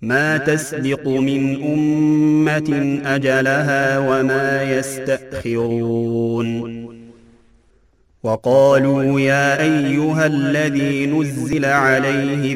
ما تسبق من أمة أجلها وما يستأخرون وقالوا يا أيها الذي نزل عليه